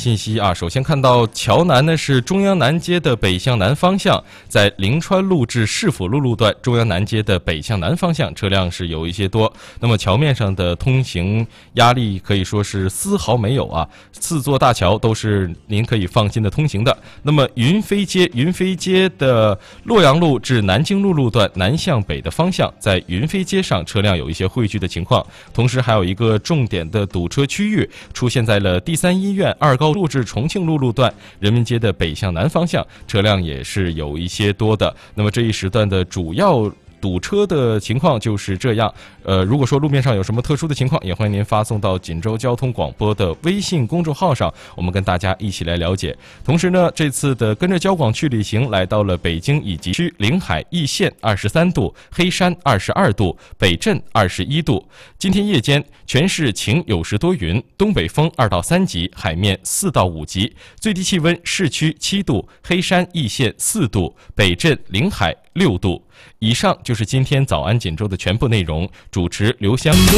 信息啊。首先看到桥南呢是中央南街的北向南方向，在灵川路至市府路路段中央南街的北向南方向车辆是有一些多。那么桥面上的通行压力可以说是丝毫没有啊，4座大桥都是您可以放心的通行的。那么云飞街的洛阳路至南京路路段南向北的方向，在云飞街上车辆有一些汇聚的情况，同时还有一个重点的堵车区域出现在了第三医院二高路至重庆路路段人民街的北向南方向，车辆也是有一些多的。那么这一时段的主要堵车的情况就是这样。如果说路面上有什么特殊的情况，也欢迎您发送到锦州交通广播的微信公众号上，我们跟大家一起来了解。同时呢，这次的跟着交广去旅行来到了北京以及区临海易县23度，黑山22度，北镇21度。今天夜间全市晴有时多云，东北风2到3级，海面4到5级，最低气温市区7度，黑山易县4度，北镇临海6度。以上就是今天早安锦州的全部内容，主持刘香。